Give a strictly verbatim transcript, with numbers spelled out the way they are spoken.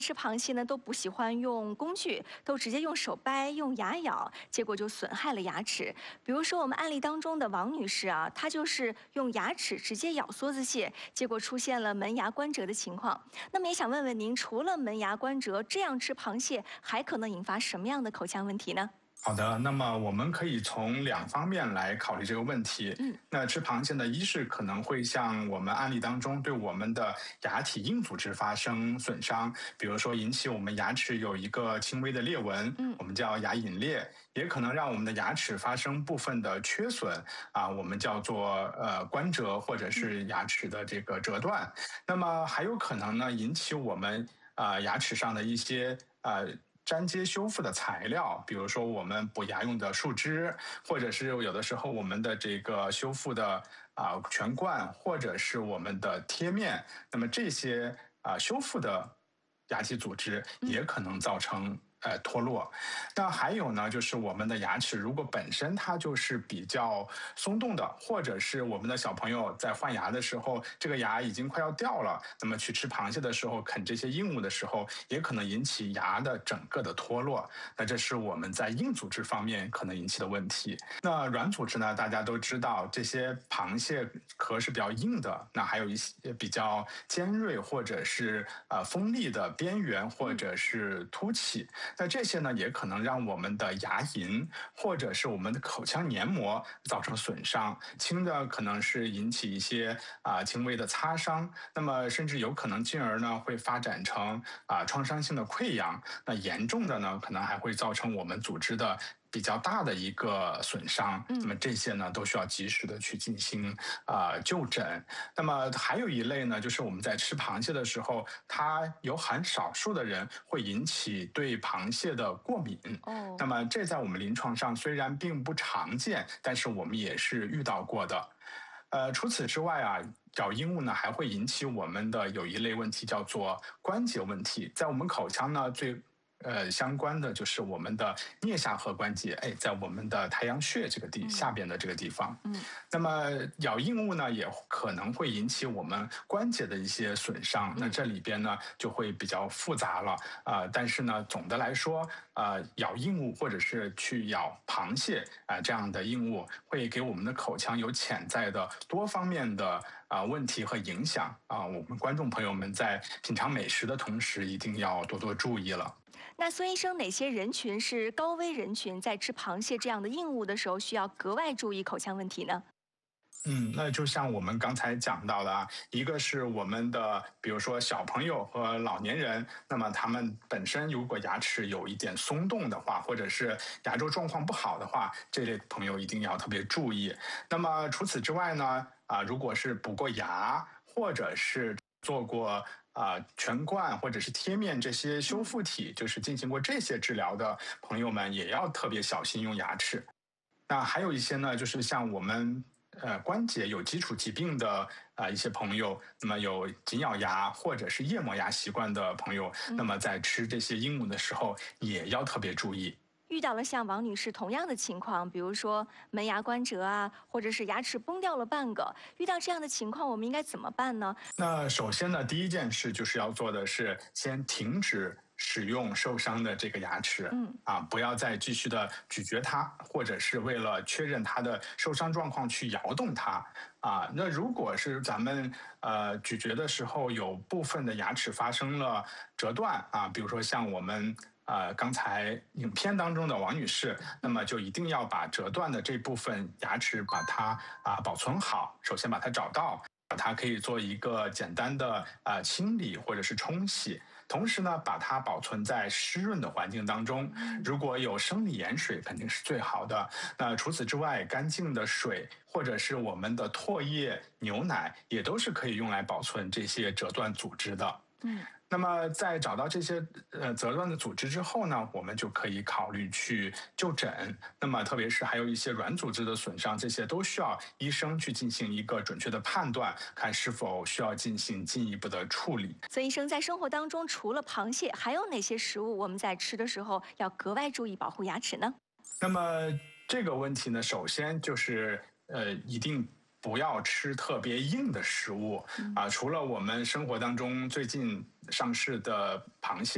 吃螃蟹呢都不喜欢用工具，都直接用手掰、用牙咬，结果就损害了牙齿。比如说我们案例当中的王女士啊，她就是用牙齿直接咬梭子蟹，结果出现了门牙关折的情况。那么也想问问您，除了门牙关折，这样吃螃蟹还可能引发什么样的口腔问题呢？ 好的，那么我们可以从两方面来考虑这个问题。 嗯， 那吃螃蟹呢，一是可能会像我们案例当中对我们的牙体硬组织发生损伤，比如说引起我们牙齿有一个轻微的裂纹， 嗯， 我们叫牙龈裂，也可能让我们的牙齿发生部分的缺损，啊，我们叫做呃关折或者是牙齿的这个折断。那么还有可能呢，引起我们啊、呃牙齿上的一些呃粘接修复的材料，比如说我们补牙用的树脂，或者是有的时候我们的这个修复的啊、呃全冠，或者是我们的贴面，那么这些啊、呃修复的牙体组织也嗯， 可能造成呃脱落。那还有呢，就是我们的牙齿如果本身它就是比较松动的，或者是我们的小朋友在换牙的时候，这个牙已经快要掉了，那么去吃螃蟹的时候啃这些硬物的时候，也可能引起牙的整个的脱落。那这是我们在硬组织方面可能引起的问题。那软组织呢，大家都知道，这些螃蟹壳是比较硬的，那还有一些比较尖锐或者是呃锋利的边缘或者是凸起。那这些呢，也可能让我们的牙龈或者是我们的口腔黏膜造成损伤，轻的可能是引起一些啊、呃轻微的擦伤，那么甚至有可能进而呢会发展成啊、呃创伤性的溃疡，那严重的呢可能还会造成我们组织的比较大的一个损伤，那嗯。 么这些呢都需要及时的去进行啊、呃就诊。那么还有一类呢，就是我们在吃螃蟹的时候，它有很少数的人会引起对螃蟹的过敏。那哦。 么这在我们临床上虽然并不常见，但是我们也是遇到过的。呃，除此之外啊，咬硬物呢还会引起我们的有一类问题叫做关节问题，在我们口腔呢最呃相关的就是我们的颞下颌关节，哎，在我们的太阳穴这个地下嗯边的这个地方。 嗯。 那么咬硬物呢，也可能会引起我们关节的一些损伤。那嗯。 这里边呢就会比较复杂了啊、呃但是呢，总的来说，呃，咬硬物或者是去咬螃蟹啊、呃这样的硬物，会给我们的口腔有潜在的多方面的啊、呃问题和影响啊、我们观众朋友们在品尝美食的同时，一定要多多注意了。 那孙医生，哪些人群是高危人群，在吃螃蟹这样的硬物的时候，需要格外注意口腔问题呢？ 嗯，那就像我们刚才讲到的啊，一个是我们的，比如说小朋友和老年人，那么他们本身如果牙齿有一点松动的话，或者是牙周状况不好的话，这类朋友一定要特别注意。那么除此之外呢，啊，如果是补过牙，或者是做过啊、全冠或者是贴面这些修嗯。 复体，就是进行过这些治疗的朋友们，也要特别小心用牙齿。那还有一些呢，就是像我们呃关节有基础疾病的啊、呃一些朋友，那么有紧咬牙或者是夜磨牙习惯的朋友，那嗯。 么在吃这些硬物的时候也要特别注意。 遇到了像王女士同样的情况，比如说门牙关折啊，或者是牙齿崩掉了半个，遇到这样的情况，我们应该怎么办呢？ 那首先呢，第一件事就是要做的是先停止使用受伤的这个牙齿。 嗯。 啊，不要再继续的咀嚼它，或者是为了确认它的受伤状况去摇动它。啊，那如果是咱们呃咀嚼的时候有部分的牙齿发生了折断啊，比如说像我们呃刚才影片当中的王女士，那么就一定要把折断的这部分牙齿把它啊保存好，首先把它找到。它可以做一个简单的啊、呃清理或者是冲洗，同时呢，把它保存在湿润的环境当中。 嗯。 如果有生理盐水，肯定是最好的。那除此之外，干净的水或者是我们的唾液、牛奶，也都是可以用来保存这些折断组织的。 嗯。 那么在找到这些呃折断的组织之后呢，我们就可以考虑去就诊。那么特别是还有一些软组织的损伤，这些都需要医生去进行一个准确的判断，看是否需要进行进一步的处理。 孙医生在生活当中，除了螃蟹，还有哪些食物我们在吃的时候要格外注意保护牙齿呢？ 那么这个问题呢，首先就是呃，一定不要吃特别硬的食物嗯。 啊。除了我们生活当中最近上市的螃蟹。